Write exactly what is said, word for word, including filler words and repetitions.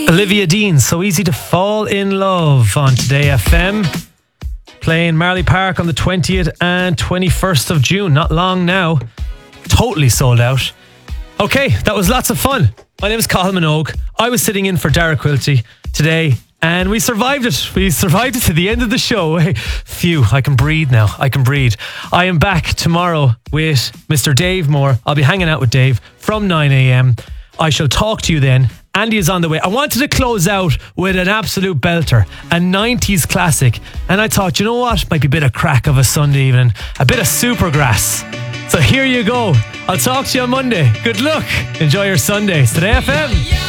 Olivia Dean, So Easy to Fall in Love on Today F M. Playing Marley Park on the twentieth and twenty-first of June. Not long now. Totally sold out. Okay, that was lots of fun. My name is Cathal Minogue. I was sitting in for Dara Quilty today and we survived it. We survived it to the end of the show. Phew, I can breathe now. I can breathe. I am back tomorrow with Mister Dave Moore. I'll be hanging out with Dave from nine a.m. I shall talk to you then. Andy is on the way. I wanted to close out with an absolute belter, a nineties classic. And I thought, you know what? Might be a bit of crack of a Sunday evening. A bit of Supergrass. So here you go. I'll talk to you on Monday. Good luck. Enjoy your Sunday. Today F M.